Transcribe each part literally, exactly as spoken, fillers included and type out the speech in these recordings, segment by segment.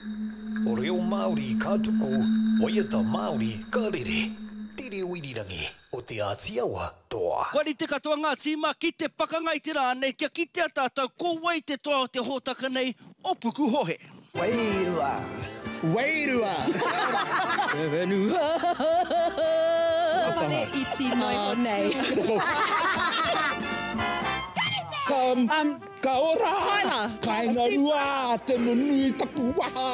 O reo Māori kātuku, waiata Māori karere, tere uirirangi o te Ātiawa toa. Wari te katoa ngā tīma ki te pakangai te rānei, kia ki te atātau, ko wai te toa o te hōtaka nei, o puku hohe. Wairua, wairua. Revenua. Whare iti noi o nei. Kam, Um, ka ora. Tyler. Kainga rua, te nunui tapu waha.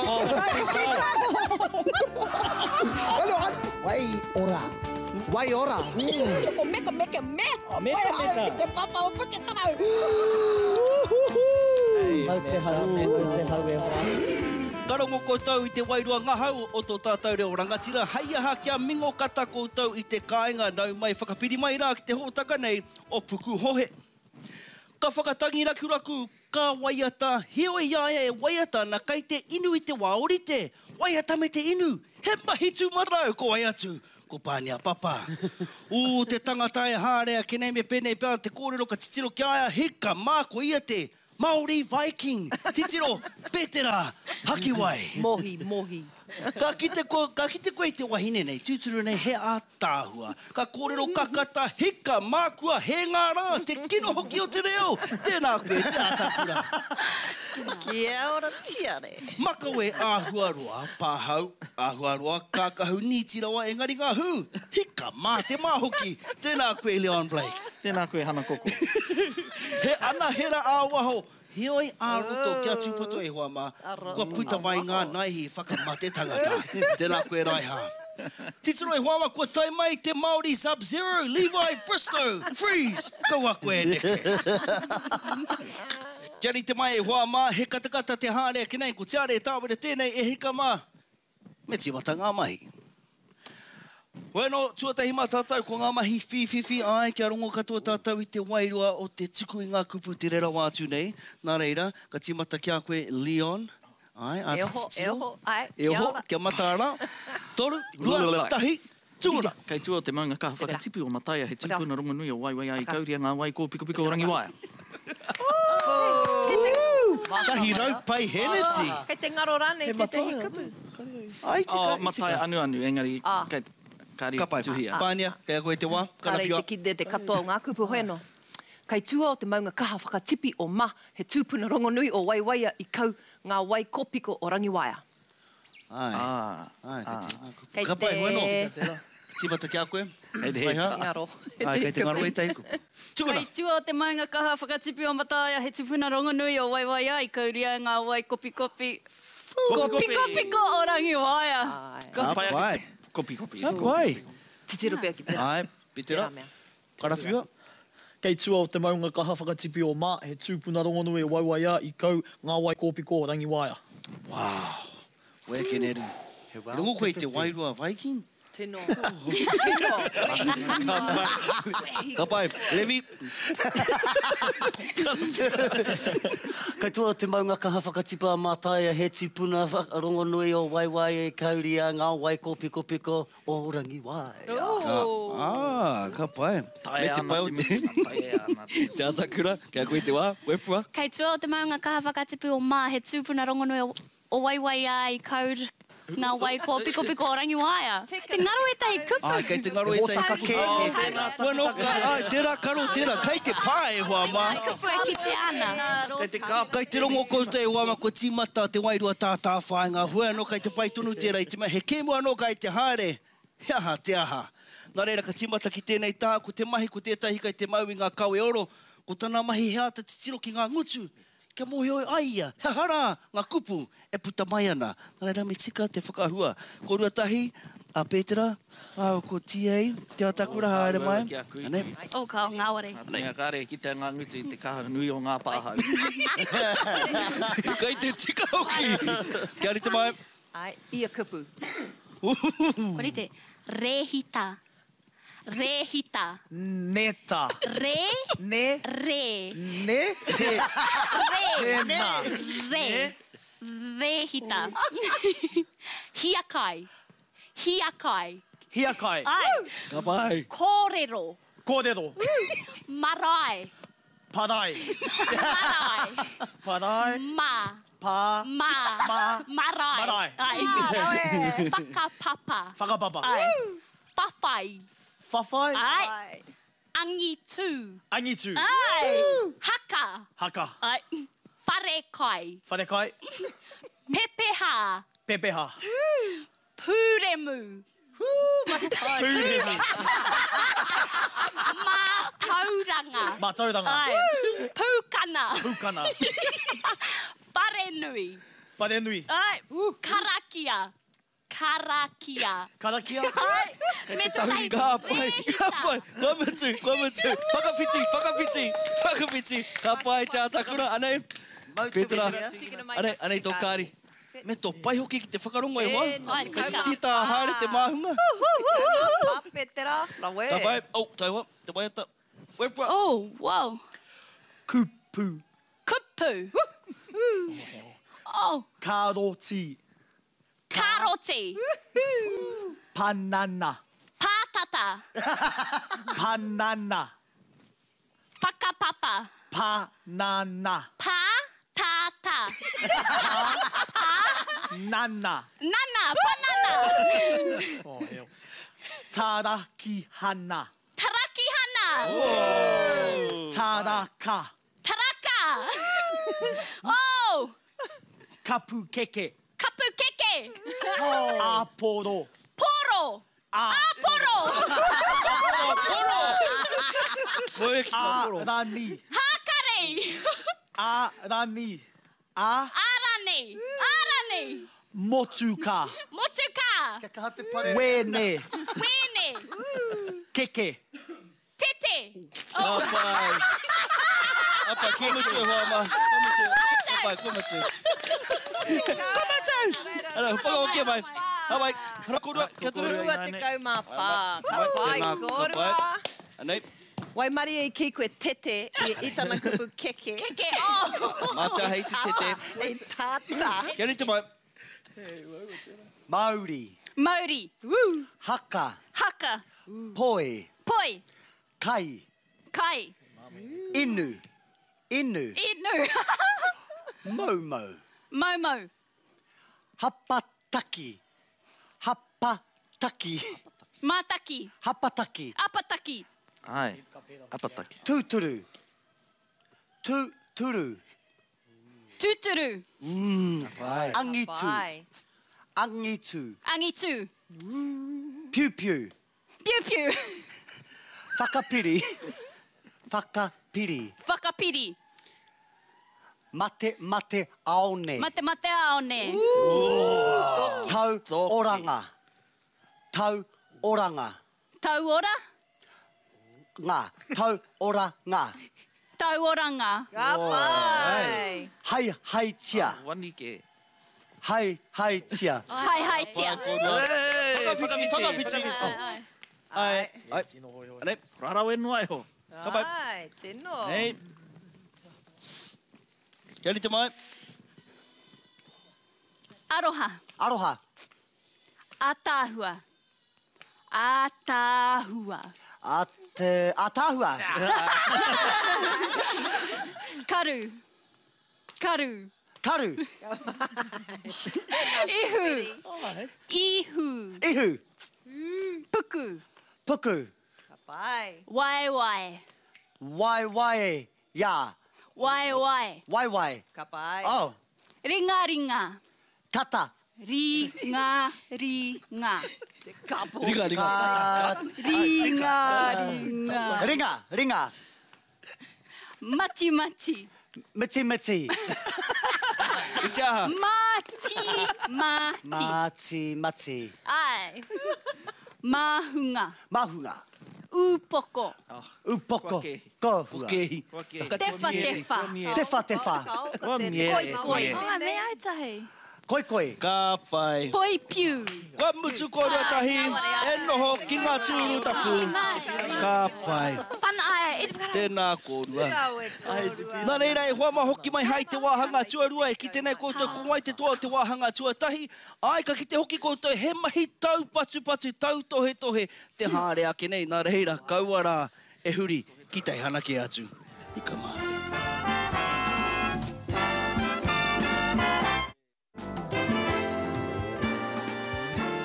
Wai ora. Wai ora. Ko meka meka me. Meka, meka. Te papa o puke tanau. Mau te hau, mau te hau e hoa. Karongo koutou i te wairua ngahau o tō tātou reo rangatira. Hai aha kia mingo kata koutou i te kāinga nau mai whakapiri mai rā ki te hōtaka nei o puku hohe. Ka whakatangi raku raku, ka waiata, heoi iaia e waiata na kai te inu i te waorite. Waiata me te inu, he mahitu marau ko ai atu. Ko pānia papa. O te tangata e hārea, ke nei me pēnei pēr te kōrero ka titiro ki aia, heka māko ia te Māori Viking. Titiro, Petera, Hakiwai. Mohi, mohi. Ka kite ko, ka kite koe te wahine nei, tūturu nei he a tāhua. Ka kōrero kakata, hika, mākua, he ngā rā, te kino hoki o te reo. Tēnā koe, te atakura. Kia ora tiare. Maka we āhuaroa, pāhau, āhuaroa, kākahu, nītirawa, engari ngā hu. Hika, mā, te māhoki. Tēnā koe, Leon Blake. Tēnā koe hana koko. He ana hera āwaho. Heoi āroto kia tūpato e hoa mā. Kua puta mai ngā naihi whakamate tangata. Tēnā koe raiha. Titiro e hoa mā, kua tai mai te Māori Sub-Zero, Levi Bristow, Freeze. Kaua koe neke. Tiari te mai e hoa mā, he katakata te hārea ki nei, ko tiare e tāwere tēnei e hika mā. Me tīmata ngā mahi. Bueno, tuatahi mā tātou, ko ngā mahi whiwhiwhi ai, kia rongo katoa tātou i te wairua o te tuku i ngā kupu te rera wātu nei. Nā reira, ka tīmata kia koe Leon. Ai, a E oho, e oho, ai, E kia oho, ora. kia mataara. Toru, rua, tahi, tūra. Kei tua o te maunga kaha whakatipi o Mataia, he tūpuna rongo nui o waiwai ai kauria ngā wai kō piko piko o Rangiwaia. Tahi rau pai heneti. Kei te ngaro rane, te te hikupu. Ai, tika, Oh, i Mataia tika. anu anu, engari, Ah. kei kāri Ka pai, tuhia. pānia, kei a koe te wā, Kare i karawhia. te kide te katoa o ngā kupu hoeno. Kei tua o te maunga kaha whakatipi o ma, he tūpuna rongonui o waiwaia i kau ngā wai kōpiko o Rangiwaia. Ai, Ah, ai, ah. kei te... Kei Ka pai, te- bueno. Tīmata kia koe. Hei te he. Waiha. Ngaro. Ai, kei te ngaro e teiku. Tūkuna. Kei tua o te maunga kaha whakatipi o Mataia, he tupuna rongonui o waiwaia i kauria ngā wai kopi kopi. Kopi kopi ko o Rangiwaia. Ka pai. Kopi kopi. Ka pai. Titiro pēr ki pēr. Ai, pitera. Tērā mea. Karawhia. Kei tua o te maunga kaha whakatipi o mā, he tūpuna rongonui e waiwaia i kau ngā wai kōpiko o Rangiwaia. Wow. Wea keneru. Rongo koe te wairua Viking? Tino. Ka pai. Levi. Kei tua o te maunga kaha whakatipa a Mataia, he tūpuna wha- rongonui o waiwai e kauria ngā wai kōpiko piko o Rangiwaia. Ah, ka pai. Tai Me te ana pai o te te... mea, tai ana te- Te atakura. Kia koe te wā. Wepua. Kei tua o te maunga kaha whakatipi o mā, he tūpuna rongonui o, o waiwaia i kaur ngā wai ko piko piko o Rangiwaia. Te ngaro e tahi kupu. Ai, kei te ngaro e tai Hotaka kupu. ke. Bueno, ka, ai, tērā karo, tērā. Kei te pāe hoa mā. Ai kupu e ki te ana. Kei te kāpa. Kei te rongo koutou e hoa mā ko tīmata te wairua tātā whāinga. Hua anō kai te pai tonu tērā i te mea. He kēmu anō kai te haere. He aha, te aha. Nā reira ka tīmata ki tēnei tā, ko te mahi ko tētahi kai te mau i ngā kau e oro. Ko tāna mahi he ata te tiro ki ngā ngutu. Kia mohi oi aia, he hara, ngā kupu, e puta mai ana. Nā reira me tika te whakahua. Ko ruatahi, a Petera, a ko T A, te atakura haere mai. Kia kui. Ane. O ka o ngāware. Ngā kāre ki te ngā ngutu i te kaha nui o ngā pāhau. Kei te tika hoki. Kia rite mai. Ai, ia kupu. Kore te rehita. Rehita. Neta. Re, Ne. re. Ne. Te. Re. Tēnā. Re. Rehita. Hiakai. Hiakai. Hiakai. Ai. Ka pai. Kōrero. Kōrero. Marae. Parai. Marae. Parai. Ma. Pa. Ma. Ma. Marae. Marae. Ai. Whakapapa. Whakapapa. Ai. Whawhai. Whawhai. Ai. Angitu. Angitu. Ai. Haka. Haka. Ai. Wharekai. Wharekai. Pepeha. Pepeha. Pūremu. Pūremu. Mātauranga. Mātauranga. Ai. Pūkana. Pūkana. Wharenui. Wharenui. Ai. Karakia. Karakia. Karakia. Ai. Me te tai. Ka pai, ka pai. Ka mitu, ka mitu. Whakawhiti, whakawhiti, whakawhiti. Ka pai te atakura. Anei, Petra. Anei, anei tō kāri. Me tō pai hoki ki te whakarongo e wā. Ka tita haere te māhunga. Petra. Lawe. Ka pai. Oh, tai wā. Te pai ata. Wepua. Oh, wow. Kupu. Kupu. Oh. Karoti. Karoti. Banana. Pātata. Banana. Whakapapa. Banana. Pātata. Nana. Nana. Banana. Oh, hell. Tarakihana. Tarakihana. Oh. Taraka. Taraka. Oh. Kapukeke. Kapukeke. Aporo. Poro. Aporo. Poro. Moe ki ma poro. Arani. Hakare. Arani. A. Arane. Arane. Motuka. Motuka. Wene. Wene. Keke. Tete. Ka pai. Apa, ko mitu e hoa ma. Ko mitu. Ka pai, ko mitu. Ko mitu. Ara, whakaokia mai. Hawaii, hara korua, kia turu. Korua te kaumawha. Ka pai, korua. Anei. Wai mari e ki koe tete i itana kupu keke. Keke, oh. Mata hei te tete. E tata. Kia ni te mai. Maori. Maori. Haka. Haka. Poi. Poi. Kai. Kai. Inu. Inu. Inu. Momo. Momo. Hapataki. Hapataki. Mātaki. Hapataki. Apataki. Ai, apataki. Tuturu. Tuturu. Tuturu. Mm. Angitu. Pai. Angitu. Angitu. Piu piu. Piu piu. Whakapiri. Whakapiri. Whakapiri. Mate mate aone. Mate mate aone. Tau oranga. Tau oranga. Tau ora. Ngā. Tau oranga. Tau oranga. Ka pai. Hai hai tia. Wani ke. Hai hai tia. Hai hai tia. Whakawhiti, whakawhiti. Ai, Ai, ai. Anei. Rara wenua e ho. Ka pai. Ai, tino. Nei. Kia ni te mai. Aroha. Aroha. Atahua. Atahua. Ate atahua. Karu. Karu. Karu. Ihu. Ihu. Ihu. Puku. Puku. Ka pai. Wai wai. Wai wai. Ya. Wai wai. Wai wai. Ka pai. Oh. Ringa ringa. Tata. Ringa ringa. Ringa, ringa. Ka- Ringa ringa. Ringa. Ringa. Mati mati. Miti miti. I te aha. Mati mati. Mati mati. Ai. Mahunga. Mahunga. Upoko. Upoko. Koke. Kohua. Kehi. Tefa tefa. Tefa tefa. Wa mie. Koi koi. Oh, me ai tahi. Koi koi. Ka pai. Koi piu. Ka mutu korua tahi. E noho ki ngā tūru tapu. Ka pai. Pana ai. Tēnā korua. Rau e korua. Nā reira e hoa hoki mai hai te wāhanga tuarua e ki tēnei koutou kumai te toa te wāhanga tuatahi. Ai ka ki te hoki koutou he mahi tau patu patu tau tohe tohe te hāre ake nei. Nā reira kauara e huri ki tei hanake atu. I ka maha.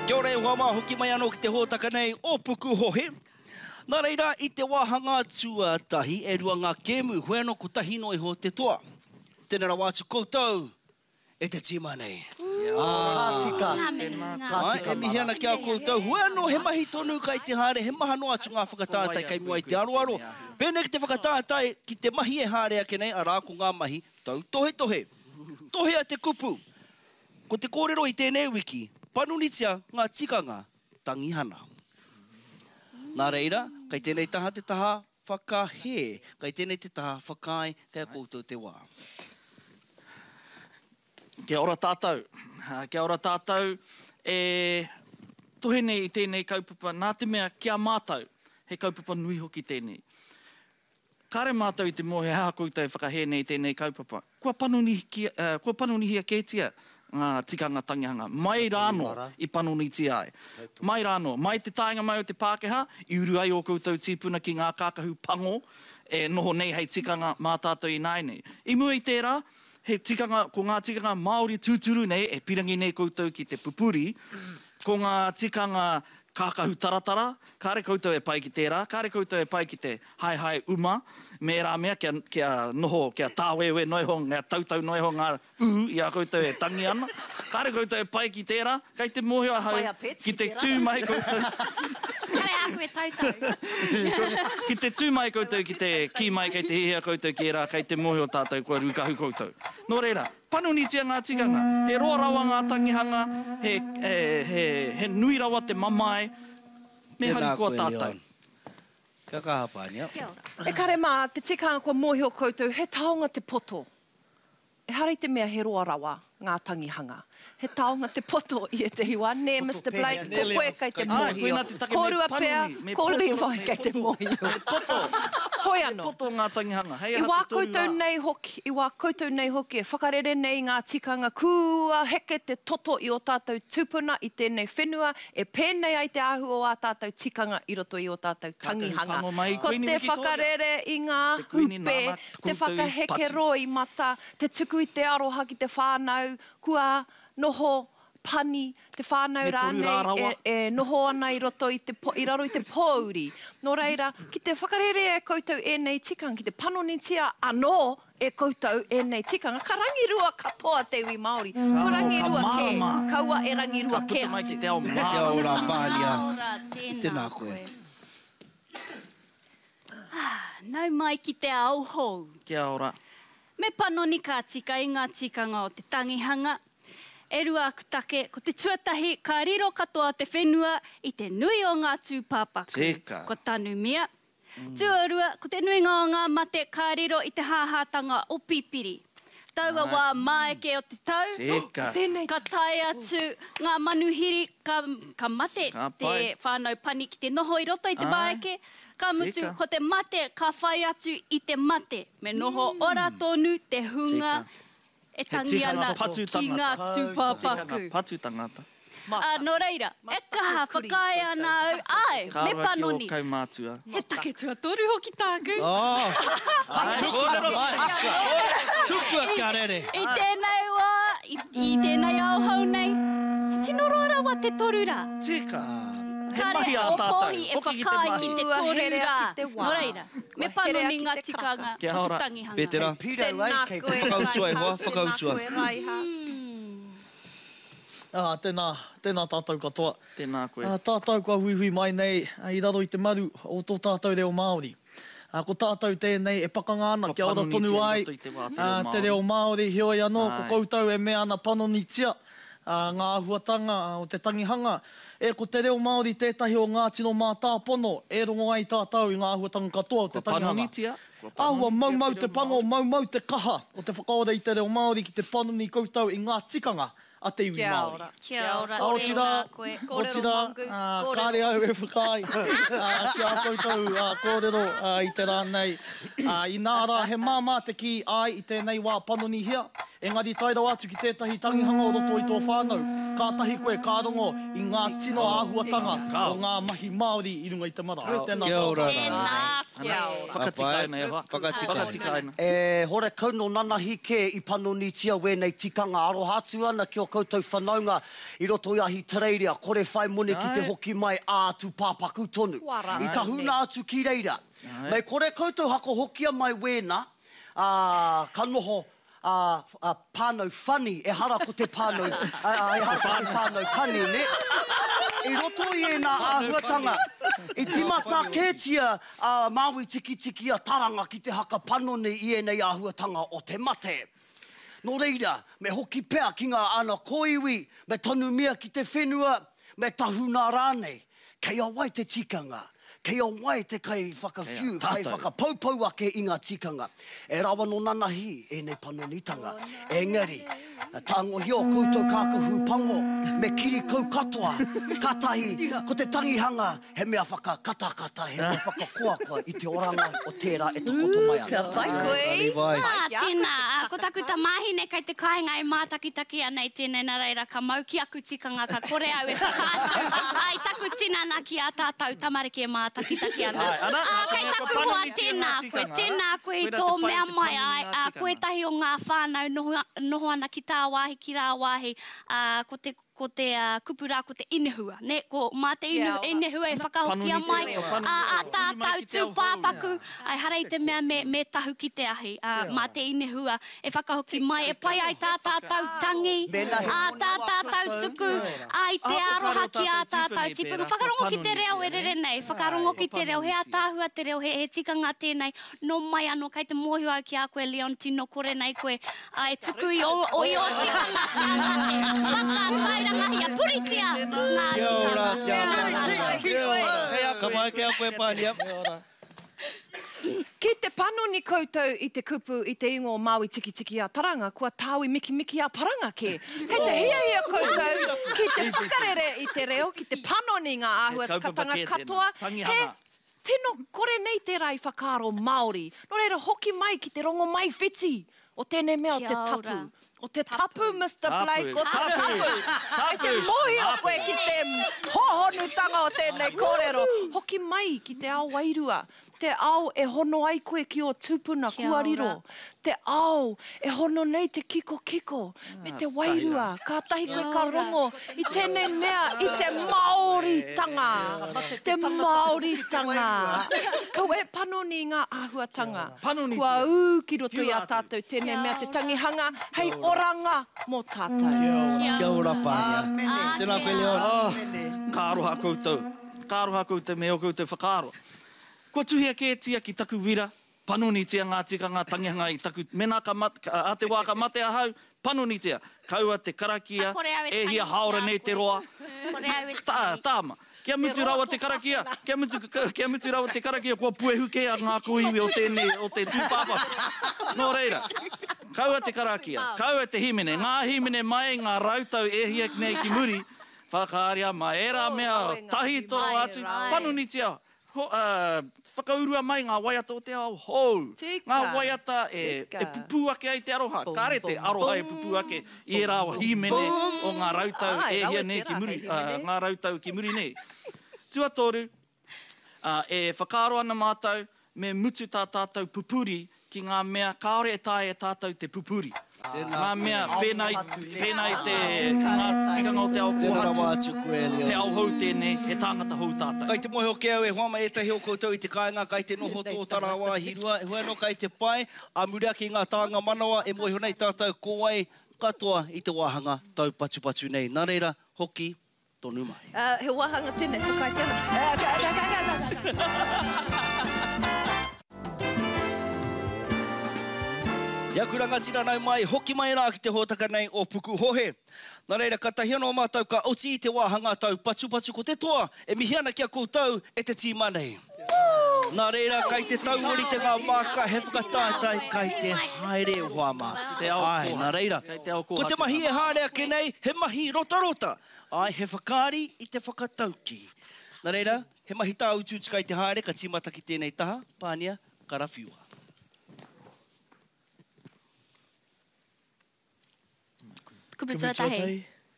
Kia ora e wama hoki mai anō ki te hōtaka nei o Puku Hohe. Nā reira, i te wāhanga tuatahi e rua ngā kēmu hueno ko tahi no i ho te toa. Tēnera wātu koutou e te tima nei. Kātika. Ai, e mihi ana kia koutou. Hueno he mahi tonu kai te hare, he maha noa atu ngā whakatātai kai mua i te aroaro. Pēnei ki te whakatātai ki te mahi e hare ake nei, arā ko ngā mahi tau tohe tohe. Tohe a te kupu. Ko te kōrero i tēnei wiki, panunitia ngā tikanga tangihana. Nā reira, kai tēnei taha te taha whakahe, kai tēnei te taha whakai, kai koutou te wā. Kia ora tātou. Uh, kia ora tātou. E tohe nei i tēnei kaupapa, nā te mea kia mātou, he kaupapa nui hoki tēnei. Kare mātou i te mohe hea koutou whakahe nei i tēnei kaupapa. Kua panuni, kia, uh, kua panuni hia kētia ngā tikanga tangihanga. Mai rāno i panoni ti ai. Mai rāno. Mai te tāinga mai o te Pākehā, i uru ai o koutou tīpuna ki ngā kākahu pango, e noho nei hei tikanga mā tātou i nai nei. I mua i tērā, he tikanga, ko ngā tikanga Māori tūturu nei, e pirangi nei koutou ki te pupuri, ko ngā tikanga kākahu taratara, kāre koutou e pai ki tērā, kāre koutou e pai ki te hai hai uma, me rā mea kia, kia noho, kia tāwewe noiho, ngā tautau noiho ngā uhu, i a koutou e tangi ana. Kāre koutou e pai ki tērā, kai te mohia hau, ki te tūmai koutou. Kare a koe tautau. Ki te tūmai koutou, ki te ki mai, kei te hihia koutou ki rā, kai te mohio tātou kua rukahu koutou. Nō reira, panunitia ngā tikanga, he roa rawa ngā tangihanga, he, he, he, he nui rawa te mamae, me hari kua tātou. Kia kaha pānia. E kare mā, te tikanga kua mōhio koutou, he taonga te poto. E harei te mea he roa rawa ngā tangihanga. He taonga te poto i e te hiwa. Nē, Mister Blake, ko koe kai te mōhio. Kōrua pēr, ko Levi kai te mōhio. Poto. Hoi anō. Poto ngā tangihanga. Hei I wā koutou nei hoki, i wā koutou nei hoki, e whakarere nei ngā tikanga kua heke te toto i o tātou tūpuna i tēnei whenua, e pēnei ai te ahu o a tātou tikanga i roto i o tātou tangihanga. Ko te whakarere i ngā hupe, te whakaheke roi mata, te tuku i te aroha ki te whānau, kua noho pani, te whānau rānei, e, e noho ana i roto i, te, i raro i te pōuri. Nō reira, ki te whakarere e koutou e nei tikanga, ki te panonitia anō e koutou e nei tikanga. Ka rangirua katoa te iwi Māori. Ko rangirua ke, kaua e rangirua ke. Ka mai ki te ao Kia mā. ora pānia. Tēnā koe. Nau mai ki te ao hou. Kia ora. Me panoni ka tika i ngā tikanga o te tangihanga. E rua aku take, ko te tuatahi, ka riro katoa te whenua i te nui o ngā tūpāpaku. Tika. Ko tanu mea. Mm. Tuarua, ko te nui ngā o ngā mate, ka riro i te hāhātanga o pipiri. Taua wā maeke o te tau. Tika. Ka tai atu ngā manuhiri, ka, ka mate Ka te pai. whānau pani ki te noho i roto i te Ai. maeke. Ka mutu, Tika. ko te mate, ka whai atu i te mate. Me noho ora tonu te hunga. Tika. E He tangi ana tikanga patu ki ngā tangata. tūpāpaku. Tikanga patu tangata. A no reira, e kaha whakai ana au, ai, me Kāra ki panoni. o kaumātua. He take tua toru hoki tāku. Oh, tukua kia rere. I tēnei wā, i, i tēnei au hau nei, tino roara wa te toru rā. Tika. He Kare mahi a o tātou. pohi e Hoki ki te whakai mahi. ki te Ua toru herea rā. ki te wā. No reira, me Ua panoni herea ki ngā te tikanga Kia ora. tangihanga. Pētera. Tēnā koe, Whakautua e hoa, Raiha. whakautua. Tēnā koe, Raiha. Ah, tēnā, tēnā tātou katoa. Tēnā koe. Ah, tātou kua hui hui mai nei, ah, i raro i te maru o tō tātou reo Māori. Ah, ko tātou tēnei e pakanga ana, Ko kia ora panonitia tonu ai, i roto i te wā te ah, reo te reo Māori, hioi anō, ko Ai. koutou e mea ana panonitia, ah, ngā ahuatanga ah, o te tangihanga. E ko te reo Māori tētahi o ngā tino mā tāpono, e rongo ai tātou i ngā ahuatanga katoa o te Ko tangihanga. panonitia. Ko Āua panonitia maumau ki te reo pango, Māori. maumau te kaha o te whakaora i te reo Māori ki te panoni koutou i ngā tikanga a te iwi Kia Māori. ora. Kia ora, Ao tēnā tira, koe. o Kōrero tira, mongoose, ah, kōrero. kāre au e whakai, ah, kia koutou ah, kōrero ah, i te rānei. Ah, I nā rā, he māmā te ki ai i tēnei wā panoni hia, engari tairau atu ki tētahi tangihanga o roto i tō whānau. Kātahi koe kārongo i ngā tino āhuatanga o ngā mahi Māori i runga i te mara. Tēnā Kia ora. Tēnā Whakatika ina e wha. Whakatika ina. E, hore kauno nanahi ke i panonitia wēnei tikanga aroha atu ana ki o koutou whanaunga i roto i ahi tareiria, kore whai mone ki te hoki mai ātu pāpaku tonu. I tahuna atu ki reira. Mei kore koutou hako hokia mai wēna, uh, ka noho uh, uh, pānau whani, e hara ko te pānau, uh, uh, e hara ko te pānau kani, ne? I roto i e nā āhuatanga, i timata kētia uh, Māui tiki tiki a taranga ki te haka panoni i e nei āhuatanga o te mate. Nō reira, me hoki pea ki ngā ana koiwi, me tonu mea ki te whenua, me tahuna rānei, kei a wai te tikanga. Kei o wai te kai whakawhiu, kai whakapaupau ake i ngā tikanga. E rawa no nanahi e nei panonitanga. Engari, tango hio koutou kākahu pango, me kiri kou katoa, katahi, ko te tangihanga, he mea whakakatakata, he mea whakakoakoa i te oranga o tērā e tokoto mai ana. Ka pai koe. Ah, tēnā, ko taku ta mahine kai te kāinga e mātakitaki ana i tēnei nā reira, ka mau ki aku tikanga, ka kore au e whakaatu. Ai, taku tinana ki a tātou, tamariki e mātakitaki. Takitaki ana. Ah, kei taku hoa tēnā koe, tēnā koe i tō mea mai ai, a koe tahi o ngā whānau noho, noho ana ki tā wāhi, ki rā wāhi, uh, ko te ko te uh, kupura, ko te inehua, ne? Ko mā te ine, inehua e whakahokia mai, a, a tātau tū pāpaku, ai harei te mea me, me tahu ki te ahi, uh, mā te inehua e whakahoki mai, e pai ai tā tātau tangi, a tā tātau tuku, ai te aroha ki a tātau tipunga. Whakarongo ki te reo e rere nei, whakarongo ki te reo, he a tāhua te reo, he, he tikanga tēnei, no mai anō, kei te mōhua ki a koe Leontino, kore nei koe, ai tuku i o, o i o tikanga tēnei, Rangahi a puritia. Kia ora, kia ora. Ka mai kia koe pānia. Ki te panoni koutou i te kupu i te ingo Māui tiki tiki a taranga, kua tāui miki miki a paranga ke. Kei te hia hia koutou, ki te whakarere i te reo, ki te panoni ngā āhua katanga katoa, he tino kore nei te rai whakaro Māori. Nō reira hoki mai ki te rongo mai whiti, o tēnei mea o te tapu. O te tapu, mister Blake, o te tapu. E te mohi o koe ki te hohonutanga o tēnei kōrero. Hoki mai ki te ao wairua. Te ao e hono ai koe ki o tūpuna kuariro. Te ao e hono nei te kiko kiko. Me te wairua, ka tahi koe ka rongo. I tēnei mea, i te Māori tanga. Te Māori tanga. Kau e panoni ngā āhuatanga. Kua ū ki roto i a tātou tēnei mea te tangihanga. Hei oranga mō tātou. Kia ora pānia. Tēnā koe Leon. Ka aroha koutou. Ka aroha koutou me o koutou whakaaro. Kua tuhia kētia ki taku wira, panonitia ngā tikanga tangihanga i taku mena ka mat, a te wā ka mate ahau, panonitia. Kaua te karakia, e hia haora nei te roa. Tā, tāma. Kia mutu rawa te karakia, kia mutu, kia mutu rawa te karakia, kua puehuke a ngā koiwi o tēnei, o te tūpapa. Nō reira, kaua te karakia, kaua te himene, ngā himene mai, ngā rautau e hia nei ki muri, whakaaria mai, era mea, tahi toro atu, panonitia. Ho, uh, whakaurua mai ngā waiata o te ao hou. Ngā waiata e, e pupu ake ai te aroha. Kāre te aroha e pupu ake i e rāwa himene o ngā rautau e hia nei ki muri. Uh, ngā rautau ki muri nei. Tuatoru, uh, e whakaaro ana mātou me mutu tā tātou pupuri ki ngā mea kaore e tae e tātou te pupuri. Ngā mea, pēnei, pēnei te ngā tikanga o te ao kōhatu. He ao hou tēnei, he tāngata hou tātou. Kai te mohe o ke au e huama e tahi o koutou i te kāinga, kai te noho tō tarawā hirua, e huano kai te pai, a murea ki ngā tāanga manawa, e mohe honei tātou kōai katoa i te wāhanga tau patu patu nei. Nā reira, hoki, tonu mai. Uh, he wāhanga tēnei, whakaiti ana. Uh, ka, ka, ka, ka, ka. Iaku rangatira nau mai, hoki mai rā ki te hōtaka nei o Puku Hohe. Nā reira, ka tahi anō mātou ka oti i te wāhanga tau patu patu ko te toa, e mihi ana kia koutou e te tīma nei. Nā reira, kai te tauori te ngā māka, he whakatātai, kai te haere whāma. Ai, nā reira, ko te mahi e hārea ke nei, he mahi rota rota. Ai, he whakaari i te whakatauki. Nā reira, he mahi tā utu kai te haere, ka tīmata ki tēnei taha, pānia, karawhiua. Kupu tuatahi.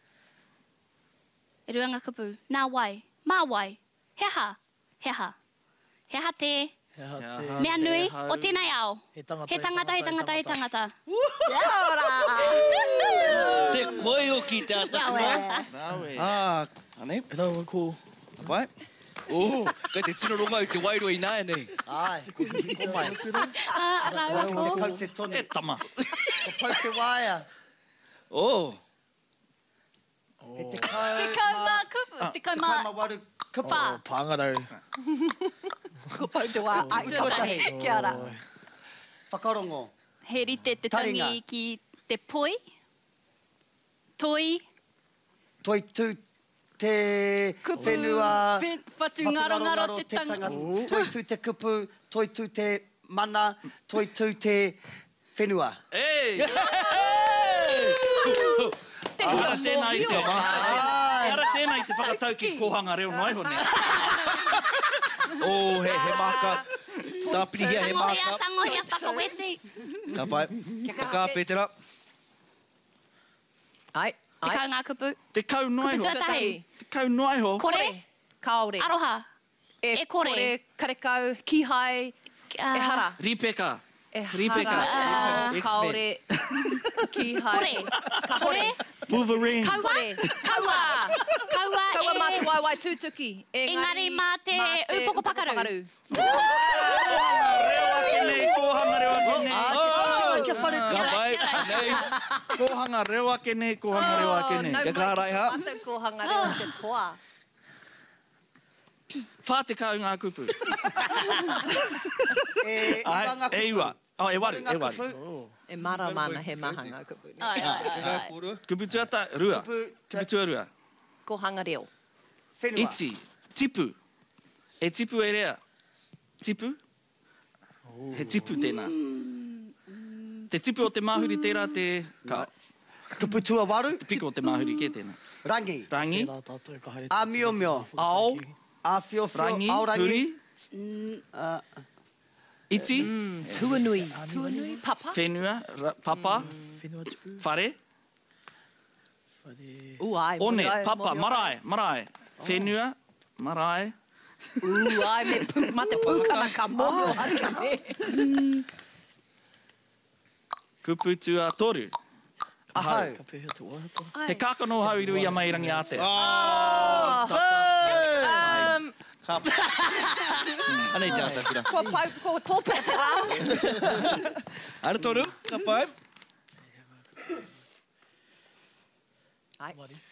E ruanga kupu. Nā wai. Mā wai. He ha. He ha. He ha te. Mea nui, o tēnei ao. He tangata, he tangata, he tangata, he tangata. Te koe o ki te ataka. Ah, ane? E rau ko. Vai? Oh, kai te tino ronga i te wairua i nāe nei. Ai, ko mai. Ah, rau ko. Te pau te tonu. E tama. Ko pau te waia. Oh. He te kau... Te kau mā kupu, te kau Te mā... kau ma waru kupa. Whā. Pāngarau. Ko pau te wā. Ai, tuatahi. Kia ora. Whakarongo. He rite te tangi Taringa. ki te poi. Toi. Toi tu te Kupu. whenua... Wen- Whatu ngaro ngaro te tanga. Toi tu te kupu, toi tu te mana, toi tu te whenua. Ei! Ara tēnā i te Ara tēnā i te whakatau ki kohanga reo noi hone. Oh, he, he maka. Tāpiri hia he Tangohia, maka. tangohia, whakawete. Ka pai. Ka pētera. Ai, Te ai. kau ngā kupu. Te kau noi Kupu ho. tuatahi. Te kau noi ho. Kore. Kaore. Aroha. E, E kore. kore, karekau, kihai, Ah, e hara. Ripeka. E Ripeka. hara. X-Men. Kaore. Kihai. Kore. Ka Kore. Wolverine. Kaua. Kore. Kaua. Kaua Kaua mā te e... waiwai tūtuki. Engari mā te upoko pakaru. Reo ake nei, kohanga reo ake nei. Kia whare Ka pai. Nei. Kohanga reo ake nei, kohanga reo ake nei. Kia ka harai ha. Mata ko hanga reo te toa. Whā te kau ngā kupu. E, Ai, iwanga e iwa. Oh, e waru, e waru. E mara mana he maha ngā kupu. Ai, ai, ai, ai. Kupu tuata, rua. Kupu tua rua. Ko hanga reo. Whenua. Iti, tipu. E tipu e rea. Tipu. He tipu tēnā. Te tipu o te mahuri tērā te ka. Kupu tua waru. Piko o te mahuri ke tēnā. Rangi. Rangi, Tērā tātou ka haere. A mio mio. ao, A whio whio. rangi, Ao rangi. huri, iti, Tuanui. Tuanui. Papa. whenua, ra- papa, Whenua tipu. whare, Whare. U ai. one, mori ai, papa, mori ai. marae, marae. Whenua, marae, U ai, me pu, ma te pūkana ka momo aka me. kupu tua toru. Ahau. Ka pēhea tu ohato. He kākano hau i rui a mai rangi a te. Um, Ka pai. Anei te atakura. ko pau, ko tōpe te rā. Ara toru. Ka pai. Ai.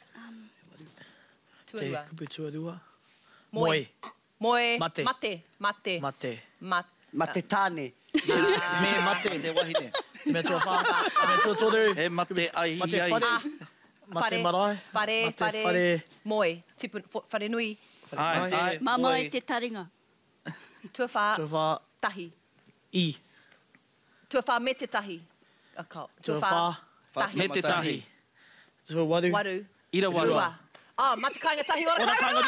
Te Tuanua. kupu tuarua. Moi. Moe. Mate. Mate. Mate. Mate. Mate. Ma te tāne. Me mate. Te wahine. Me tua whā. Me tua toru. He mate ai Mate ai. whare. Ah. Mate marae. Whare, Mate whare. whare. Moi. Tipu, fo- whare nui. Ai, ai. Mama i te taringa. Tua whā. Tua whā. Tahi. I. Tua whā me te tahi. A kau. Tua whā. Tahi. Me te tahi. Tua waru. Waru. Ira waru. Rua. Ah, mate kāinga tahi ora Ora kāinga.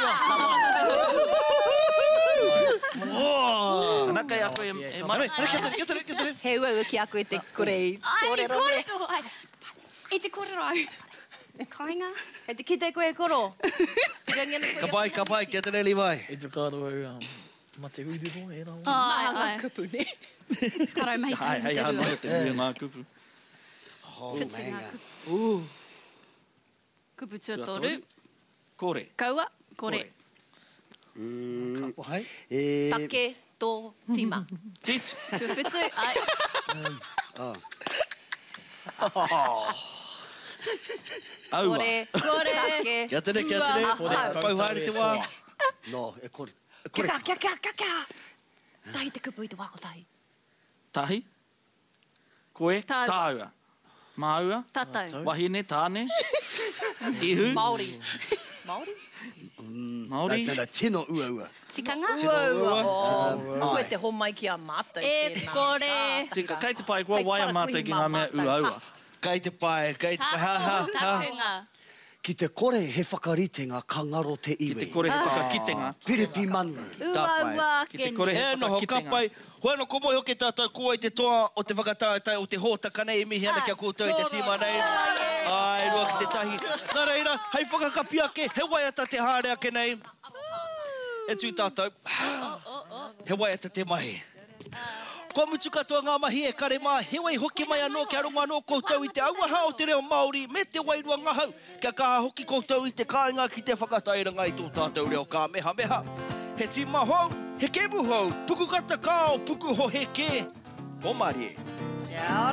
Oh! Ana kai a koe e Anei, mara. anei, kia tere, kia tere, kia tere. He ua ua ki a koe te kore. Ai, Kōrero me. kōrero. Ai, I te kōrero. Kāinga. He te ki te koe koro. Rangena koe Ka pai, ka pai, kia tere Levi. E te kāro au, um, mate ururo, e rā. Ai, Ai, ai. kupu ne. Karau mai Ai, ai, ai, mai te ui ngā kupu. Whiti ngā kupu. Kupu tua toru. Kore. Kaua, kore. Mm, Wahai. e, Take tō tima. Fit. Tua whitu. Ai. Aua. Kore. Kore. Take. Kia tere, kia Ua. tere. Ahau. Pau haere te wā. no, e kore. E Kia kore. ka, kia, kia, kia, kia. Tahi te kupu i te wako tahi. Tahi. Koe. Tāua. Tāua. Māua. Tātou. Wahine, tāne. Ihu. Māori. Māori? Māori. Nā, nā, tino ua ua. Tikanga. Ua, ua. Oh, koe te homai ki a mātou. E tēnā. kore. Tika, kei te pai kua Hei, waia para mātai kuhi ki mā ngā mea mātai. ua aua. Kei te pai, kei te pai. Ha, ha, ha. Tapunga. Ki te kore he whakaritenga ka ngaro te Ki iwi. te kore he whakakitenga. Piripi manu. Ua, Tāpai. ua, Ki te kene. kore he E noho, ka whakakitenga. pai. Hoi no komo hoke tātou kua i te toa o te whakatātai o te hōtaka nei, mihi ana kia koutou i te tīma nei. Ai, rua ki te tahi. Nā reira, hei whakakapi ake, he wai ata te haere ake nei. E tū tātou. He waiata te mahi. Kua mutu katoa ngā mahi e kare mā, he wai hoki mai anō kia runga anō koutou i te auaha o te reo Māori, me te wairua ngahau, kia kaha hoki koutou i te kāinga ki te whakatairanga i tō tātou reo kā meha meha. He tima hou, he kebu hou, puku kata kao, puku ho he ke, o Mārie. Kia ora.